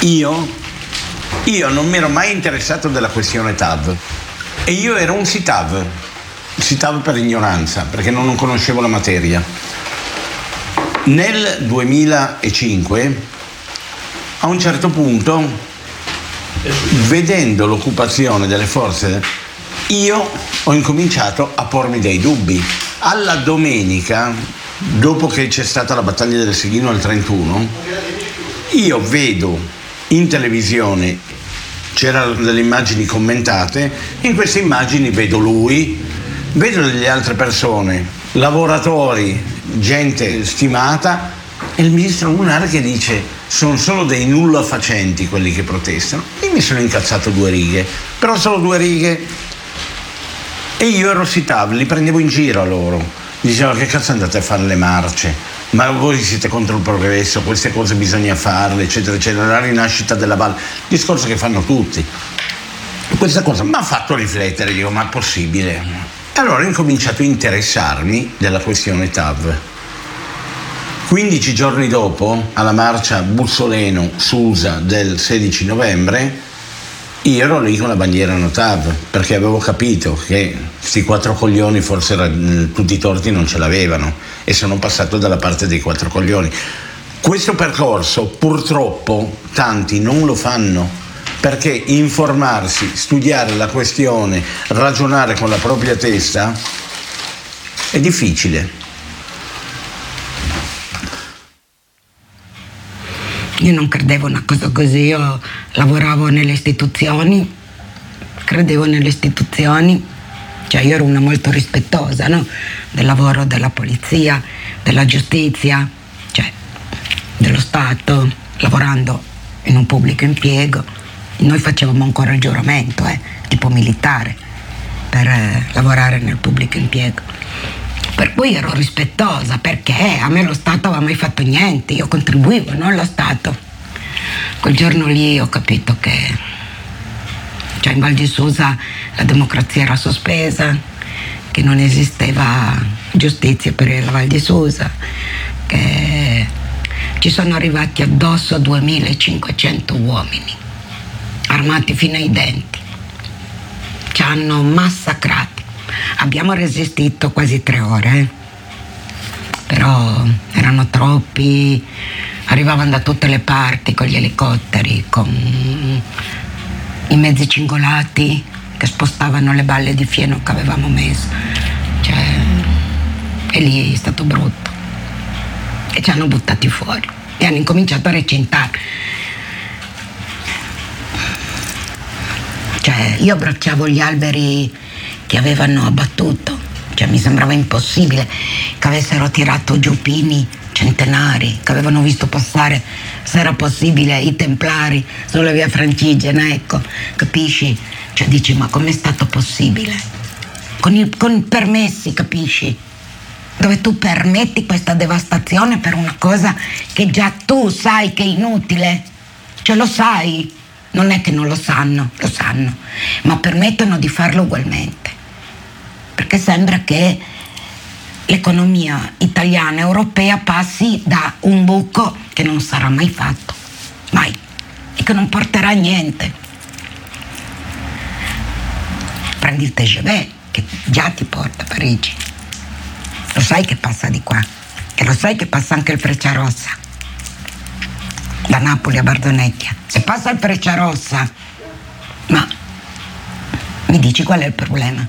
Io non mi ero mai interessato della questione TAV e io ero un SITAV per ignoranza, perché non conoscevo la materia. Nel 2005, a un certo punto, vedendo l'occupazione delle forze, io ho incominciato a pormi dei dubbi. Alla domenica, dopo che c'è stata la battaglia del Seghino al 31, io vedo in televisione, c'erano delle immagini commentate, in queste immagini vedo lui, vedo delle altre persone, lavoratori, gente stimata, e il ministro Munari che dice: sono solo dei nulla facenti quelli che protestano. Io mi sono incazzato 2 righe, però solo 2 righe, e io ero SITAV, li prendevo in giro a loro, dicevo: che cazzo andate a fare le marce? Ma voi siete contro il progresso, queste cose bisogna farle, eccetera eccetera, la rinascita della valle, discorso che fanno tutti. Questa cosa mi ha fatto riflettere, dico: ma è possibile? Allora ho incominciato a interessarmi della questione TAV. 15 giorni dopo, alla marcia Bussoleno-Susa del 16 novembre, io ero lì con la bandiera no TAV, perché avevo capito che sti 4 coglioni forse tutti i torti non ce l'avevano, e sono passato dalla parte dei 4 coglioni. Questo percorso purtroppo tanti non lo fanno, perché informarsi, studiare la questione, ragionare con la propria testa è difficile. Io non credevo una cosa così, io lavoravo nelle istituzioni, credevo nelle istituzioni, cioè io ero una molto rispettosa, no? Del lavoro della polizia, della giustizia, cioè dello Stato, lavorando in un pubblico impiego. Noi facevamo ancora il giuramento, tipo militare, per lavorare nel pubblico impiego. Per cui ero rispettosa, perché a me lo Stato aveva mai fatto niente, io contribuivo, non lo Stato. Quel giorno lì ho capito che in Val di Susa la democrazia era sospesa, che non esisteva giustizia per la Val di Susa, che ci sono arrivati addosso 2500 uomini, armati fino ai denti, ci hanno massacrati. Abbiamo resistito quasi 3 ore, però erano troppi, arrivavano da tutte le parti con gli elicotteri, con i mezzi cingolati che spostavano le balle di fieno che avevamo messo, e lì è stato brutto, e ci hanno buttati fuori e hanno incominciato a recintare. Io abbracciavo gli alberi che avevano abbattuto, mi sembrava impossibile che avessero tirato giù pini centenari che avevano visto passare, se era possibile, i templari sulla via Francigena, ecco, capisci? Dici: ma com'è stato possibile? Con i permessi, capisci? Dove tu permetti questa devastazione per una cosa che già tu sai che è inutile, lo sai. Non è che non lo sanno, lo sanno, ma permettono di farlo ugualmente, perché sembra che l'economia italiana e europea passi da un buco che non sarà mai fatto, mai, e che non porterà a niente. Prendi il TGV, che già ti porta a Parigi, lo sai che passa di qua, e lo sai che passa anche il Frecciarossa, da Napoli a Bardonecchia. Se passa il Frecciarossa, ma mi dici qual è il problema?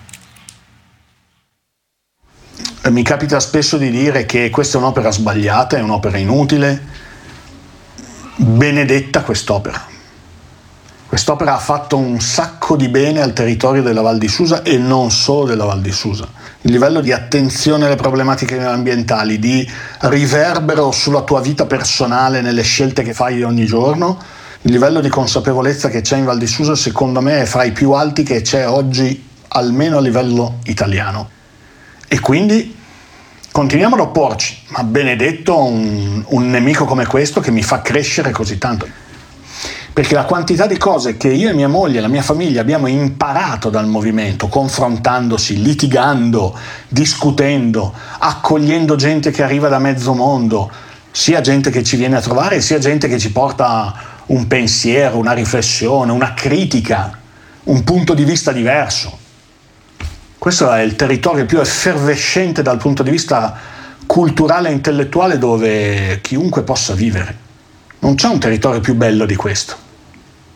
Mi capita spesso di dire che questa è un'opera sbagliata, è un'opera inutile. Benedetta quest'opera. Quest'opera ha fatto un sacco di bene al territorio della Val di Susa, e non solo della Val di Susa. Il livello di attenzione alle problematiche ambientali, di riverbero sulla tua vita personale nelle scelte che fai ogni giorno, il livello di consapevolezza che c'è in Val di Susa, secondo me, è fra i più alti che c'è oggi, almeno a livello italiano. E quindi continuiamo ad opporci, ma benedetto un nemico come questo che mi fa crescere così tanto. Perché la quantità di cose che io e mia moglie e la mia famiglia abbiamo imparato dal movimento, confrontandosi, litigando, discutendo, accogliendo gente che arriva da mezzo mondo, sia gente che ci viene a trovare, sia gente che ci porta un pensiero, una riflessione, una critica, un punto di vista diverso. Questo è il territorio più effervescente dal punto di vista culturale e intellettuale dove chiunque possa vivere. Non c'è un territorio più bello di questo.